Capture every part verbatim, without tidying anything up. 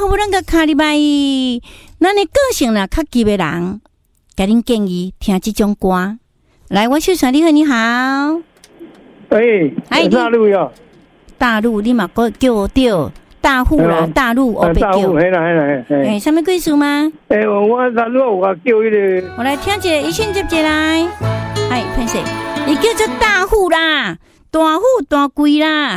好不咱个卡礼拜，咱的个性啦较急的人，给恁建议听这种歌。来，我秀传你好，你好。 喂，哎，大陆哟， 大陆你嘛个叫我叫大户啦，大陆我别叫。大户，嘿啦嘿啦嘿。 哎，什么故事吗？ 哎，我大陆我叫伊个。 我来听一个，一先接接来。哎，潘生，伊叫做大户啦，大户大贵啦。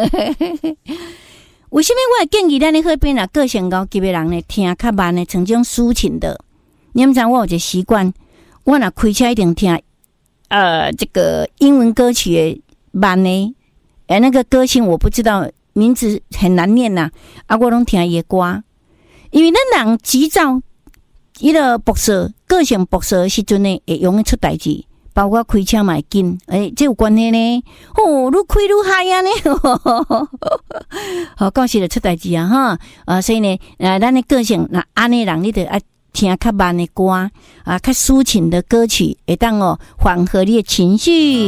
为什么我会建议咱的好朋友个性高级的人呢？听较慢的，像种抒情的。你们知道我有一个习惯，我若开车一定听呃这个英文歌曲的慢的，呃那个歌星我不知道名字很难念呐、啊，啊我拢听伊的歌，因为咱人急躁，伊个步色个性步色的时阵呢，会容易出代志。包括开车嘛会紧，诶、欸，这有关系呢。哦，愈开愈嗨啊呢，好，到时就出代志啊哈。啊，所以呢，呃，咱的个性那安尼人，你得爱听较慢的歌啊，较抒情的歌曲，会当哦缓和你的情绪。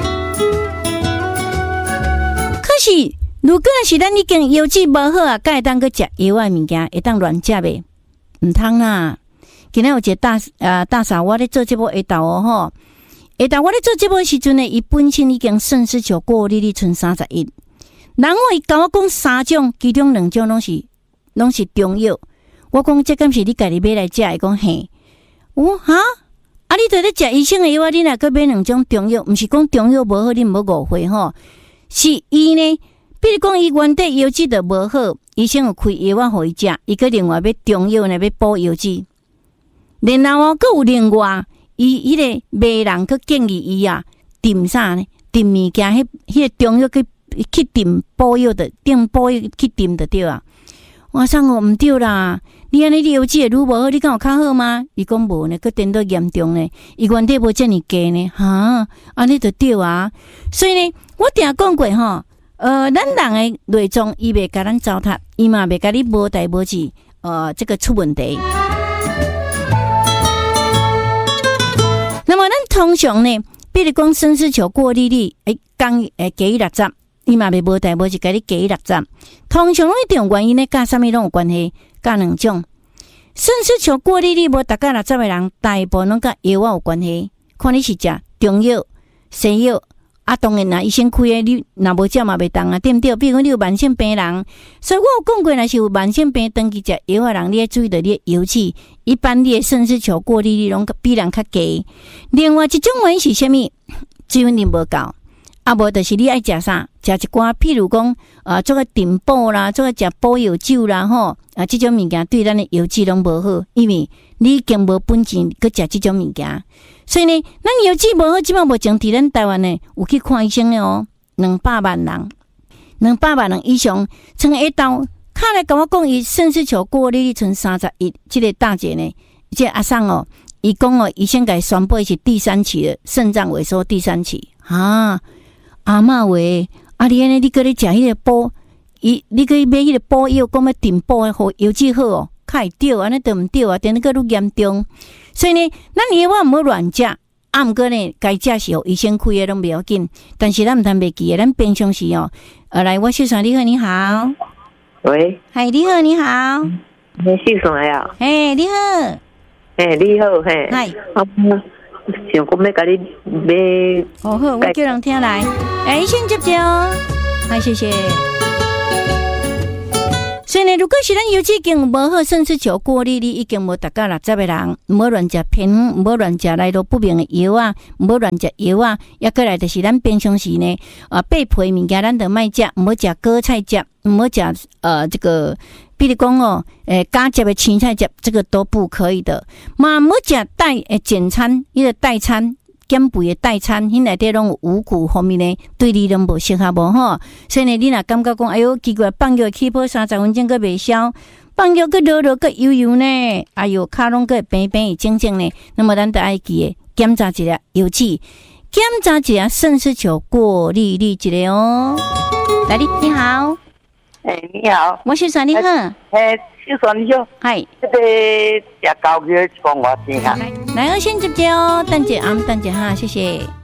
可是，如果是咱已经腰子无好啊，该当去食药的物件，会当乱食的，唔通啦。今日有一个大啊大嫂，我咧做这部下昼哦吼。下昼我咧做这部时阵呢，伊本身已经肾丝球过滤率剩三十一。然后伊甲我讲三种，其中两种拢是拢是中药。我讲这敢是你家己买来食？伊讲嘿，我哈啊，你在咧食医生的药，你若去买两种中药，毋是讲中药无好，你毋好误会吼。是伊呢，比如讲伊原底药剂就无好，医生有开药啊，互伊食，伊个另外要中药呢，要补药剂。然后哦，佫有另外。伊迄个卖人去建议伊啊，炖啥呢？炖物件，迄迄个中药去去炖补药的，炖补药去炖就对啊。我想我毋对啦，你安尼你药剂会愈无好，你敢有较好吗？伊讲无呢，佫颠倒严重呢。伊原底无遮尔低呢，哈，安尼就对啊。所以呢，我定讲过吼，呃，咱人的内脏伊袂甲咱糟蹋，伊嘛袂甲你无代无志，呃，这个出问题。那么，咱通常呢，比如讲肾丝球过滤率，诶，讲诶，加伊六十，伊嘛袂无代无志，甲你加伊六十。通常拢一定原因呢，甲啥物拢有关系，甲两种。肾丝球过滤率无达到六十的人，大部分拢甲药啊有关系。看你是食中药、西药，啊，当然啦，医生开的你若无食嘛袂当啊，对不对？比如讲你有慢性病人，所以我有讲过，若是有慢性病登记食药的人，你要注意到你的油脂。一般你的肾丝球过滤率拢比人较低。另外一种原因是啥物？水分量无够，啊无就是你爱食啥，食一寡，譬如讲啊，做个炖补啦，做个食补药酒啦，吼啊，这种物件对咱的油脂拢无好，因为你已经无本钱去食这种物件，所以呢，咱油脂无好，即摆目前伫咱台湾呢有去看医生的哦，两百万人，两百万人以上，从下昼。他来跟我讲，伊肾丝球过滤率剩三十一，这个大姐呢，这个阿桑哦，伊讲哦，医生甲伊宣布伊是第三期的肾脏萎缩第三期啊，阿嬷喂，啊你安尼你搁咧食迄个补，伊你搁买迄个补药，讲要炖补的，互油脂好哦，较会对，安尼都毋对啊，等于搁愈严重。所以呢，咱药我毋好乱食，啊毋过呢，该食是互医生开的拢袂要紧，但是咱毋通袂记的，咱平常时哦，呃，来，我秀传你好，你好。 喂， 嗨，你好，你好， 你姓啥呀？ 嘿，你好， 嘿，你好，嘿， 嗨， 啊，想讲要甲你买， 好好，我叫人听来，哎，先接接哦，好，谢谢。所以呢，如果是咱油脂已经无好，甚至球过滤率已经无达到六十的人，唔好乱食偏方，唔好乱食来路不明的药啊，唔好乱食药啊。也过来就是咱平常时呢，啊，白皮物件咱就莫食，唔好食果菜汁，唔好食呃这个，比如讲哦，诶，加汁的青菜汁，这个都不可以的。嘛，唔好食代诶简餐，伊个代餐。减肥的代餐，迄内底拢有五谷方面呢，对你拢无适合无吼。所以呢，你若感觉讲，哎哟，奇怪，放药起泡三十分钟佫袂消，放药佫热热佫油油呢，哎哟，骹拢佫平平整整呢。那么咱得爱记诶，检查一下油脂，检查一下肾丝球过滤率一个哦。来，你你好， 哎、欸，你好， 我是传你好， 哎，就传你好， 嗨， 这个食高鱼讲我听下， 来，我先接接哦，等者啊，等者哈，谢谢。